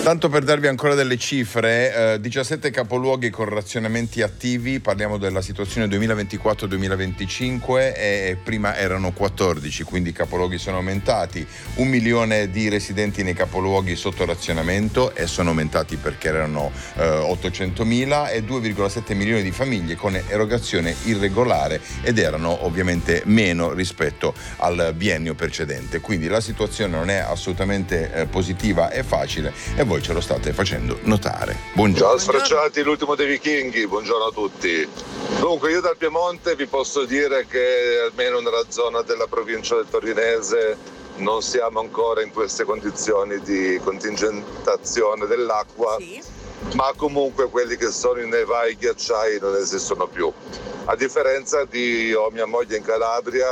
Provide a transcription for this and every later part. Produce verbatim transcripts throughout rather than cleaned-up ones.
Tanto per darvi ancora delle cifre, eh, diciassette capoluoghi con razionamenti attivi, parliamo della situazione duemilaventiquattro duemilaventicinque, e prima erano quattordici, quindi i capoluoghi sono aumentati, un milione di residenti nei capoluoghi sotto razionamento e sono aumentati perché erano eh, ottocentomila, e due virgola sette milioni di famiglie con erogazione irregolare, ed erano ovviamente meno rispetto al biennio precedente, quindi la situazione non è assolutamente eh, positiva e facile, e voi ce lo state facendo notare. Buongiorno. Ciao sfracciati, l'ultimo dei vichinghi, buongiorno a tutti. Dunque, io dal Piemonte vi posso dire che almeno nella zona della provincia del Torinese non siamo ancora in queste condizioni di contingentazione dell'acqua, sì. Ma comunque quelli che sono i nevai, i ghiacciai non esistono più. A differenza di ho mia moglie in Calabria,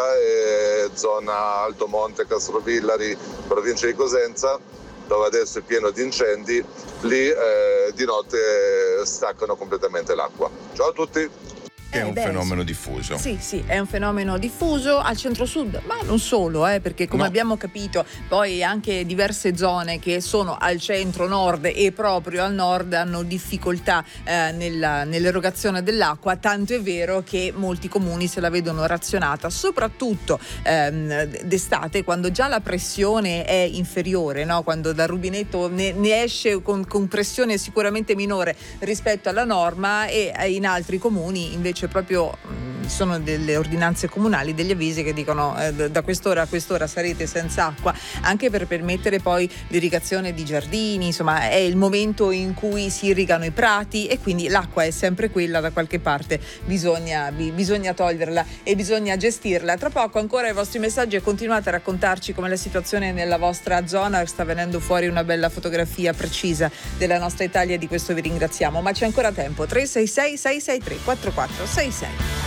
e zona Altomonte, Castrovillari, provincia di Cosenza, dove adesso è pieno di incendi, lì eh, di notte staccano completamente l'acqua. Ciao a tutti! Che è Eh, un beh, fenomeno diffuso. Sì, sì, è un fenomeno diffuso al centro-sud, ma non solo, eh, perché come No. abbiamo capito, poi anche diverse zone che sono al centro-nord e proprio al nord hanno difficoltà eh, nella, nell'erogazione dell'acqua, tanto è vero che molti comuni se la vedono razionata, soprattutto ehm, d'estate, quando già la pressione è inferiore, no? Quando dal rubinetto ne, ne esce con, con pressione sicuramente minore rispetto alla norma, e in altri comuni invece proprio mh, sono delle ordinanze comunali, degli avvisi che dicono eh, da quest'ora a quest'ora sarete senza acqua, anche per permettere poi l'irrigazione di giardini. Insomma, è il momento in cui si irrigano i prati, e quindi l'acqua è sempre quella, da qualche parte bisogna, bi, bisogna toglierla e bisogna gestirla. Tra poco ancora i vostri messaggi, e continuate a raccontarci com'è la situazione nella vostra zona. Sta venendo fuori una bella fotografia precisa della nostra Italia, di questo vi ringraziamo, ma c'è ancora tempo. Tre sei sei sei sei tre quattro quattro sei sei.